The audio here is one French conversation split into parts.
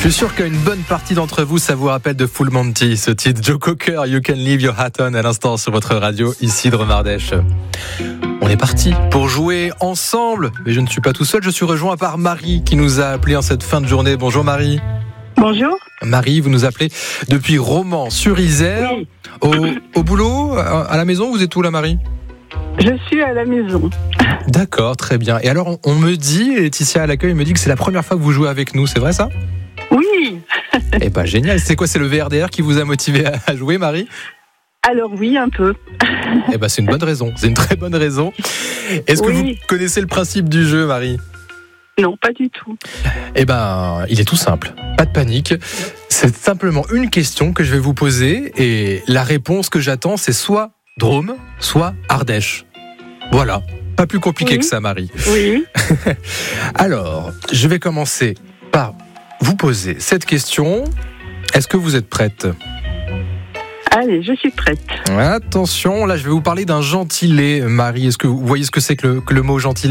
Je suis sûr qu'une bonne partie d'entre vous, ça vous rappelle de Full Monty, ce titre Joe Cocker, You Can Leave Your Hat On à l'instant sur votre radio, ici de Dromardèche. On est parti pour jouer ensemble, mais je ne suis pas tout seul, je suis rejoint par Marie qui nous a appelé en cette fin de journée. Bonjour Marie. Bonjour. Marie, vous nous appelez depuis Romans-sur-Isère. Oui. Au boulot, à la maison, vous êtes où là Marie ? Je suis à la maison. D'accord, très bien. Et alors on me dit, Laetitia à l'accueil me dit que c'est la première fois que vous jouez avec nous, c'est vrai ça ? Oui. Eh ben génial, c'est quoi, c'est le VRDR qui vous a motivé à jouer Marie ? Alors oui, un peu. Eh ben c'est une bonne raison, c'est une très bonne raison. Est-ce que vous connaissez le principe du jeu Marie ? Non, pas du tout. Eh ben, il est tout simple. Pas de panique. C'est simplement une question que je vais vous poser et la réponse que j'attends, c'est soit Drôme, soit Ardèche. Voilà. Pas plus compliqué que ça, Marie. Oui. Alors, je vais commencer par vous poser cette question. Est-ce que vous êtes prête ? Allez, je suis prête. Attention, là, je vais vous parler d'un gentilé, Marie. Est-ce que vous voyez ce que c'est que le mot gentilé ?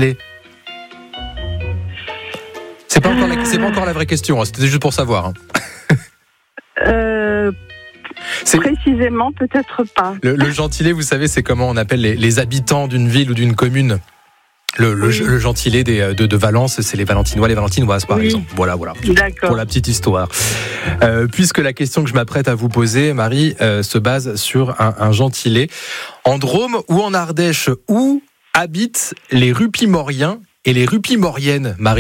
C'est pas encore la vraie question, hein, c'était juste pour savoir. Hein. Précisément, peut-être pas. Le gentilé, vous savez, c'est comment on appelle les habitants d'une ville ou d'une commune. Le gentilé de Valence, c'est les Valentinois, les Valentinoises, par exemple. Voilà. D'accord. Pour la petite histoire. Puisque la question que je m'apprête à vous poser, Marie, se base sur un gentilé. En Drôme ou en Ardèche, où habitent les Rupimoriens et les Rupimoriennes, Marie ?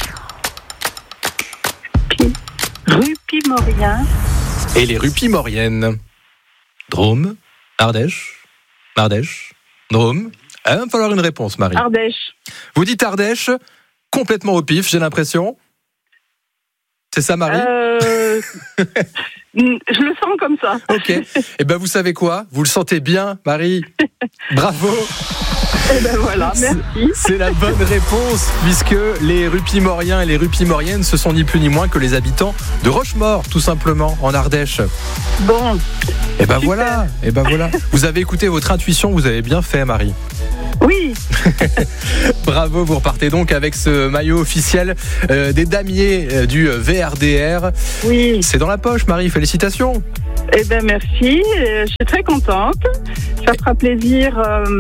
Rupimoriens et les Rupimoriennes. Drôme, Ardèche, Drôme. Il va me falloir une réponse, Marie. Ardèche. Vous dites Ardèche, complètement au pif, j'ai l'impression. C'est ça, Marie ? Je le sens comme ça. Ok. Eh ben, vous savez quoi ? Vous le sentez bien, Marie ? Bravo. Eh ben voilà, merci. C'est la bonne réponse, puisque les Rupimoriens et les Rupimoriennes, ce sont ni plus ni moins que les habitants de Rochemaure, tout simplement, en Ardèche. Bon. Et ben voilà. Vous avez écouté votre intuition, vous avez bien fait, Marie. Oui. Bravo, vous repartez donc avec ce maillot officiel des damiers du VRDR. Oui. C'est dans la poche, Marie, félicitations. Eh ben merci, je suis très contente. Ça fera plaisir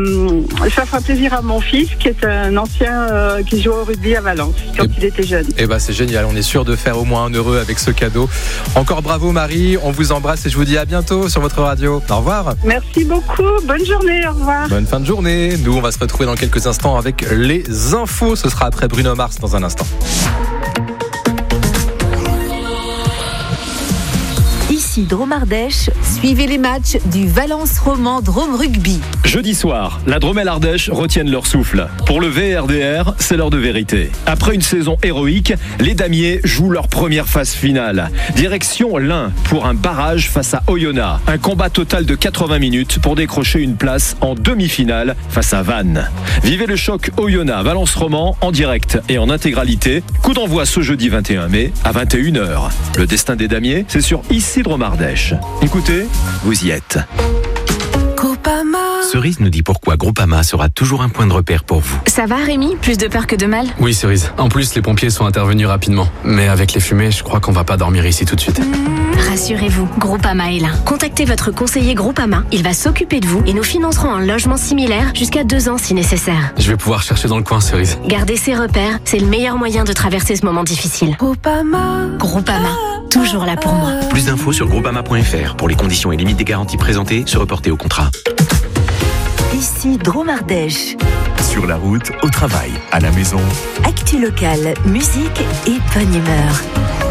à mon fils qui est un ancien qui joue au rugby à Valence quand il était jeune. Eh ben c'est génial, on est sûr de faire au moins un heureux avec ce cadeau. Encore bravo Marie, on vous embrasse et je vous dis à bientôt sur votre radio. Au revoir. Merci beaucoup, bonne journée, au revoir. Bonne fin de journée. Nous on va se retrouver dans quelques instants avec les infos. Ce sera après Bruno Mars dans un instant. Ici Dromardèche, suivez les matchs du Valence Roman Drôme Rugby. Jeudi soir, la Drôme et l'Ardèche retiennent leur souffle. Pour le VRDR, c'est l'heure de vérité. Après une saison héroïque, les damiers jouent leur première phase finale. Direction l'Ain pour un barrage face à Oyonnax. Un combat total de 80 minutes pour décrocher une place en demi-finale face à Vannes. Vivez le choc Oyonnax-Valence Roman en direct et en intégralité. Coup d'envoi ce jeudi 21 mai à 21h. Le destin des damiers, c'est sur ici Dromardèche. Écoutez, vous y êtes. Groupama. Cerise nous dit pourquoi Groupama sera toujours un point de repère pour vous. Ça va Rémi ? Plus de peur que de mal ? Oui Cerise, en plus les pompiers sont intervenus rapidement. Mais avec les fumées, je crois qu'on va pas dormir ici tout de suite. Rassurez-vous, Groupama est là. Contactez votre conseiller Groupama, il va s'occuper de vous et nous financerons un logement similaire jusqu'à 2 ans si nécessaire. Je vais pouvoir chercher dans le coin Cerise. Garder ses repères, c'est le meilleur moyen de traverser ce moment difficile. Groupama. Toujours là pour moi. Plus d'infos sur groupama.fr. Pour les conditions et limites des garanties présentées, se reporter au contrat. Ici Dromardèche. Sur la route, au travail, à la maison. Actu locale, musique et bonne humeur.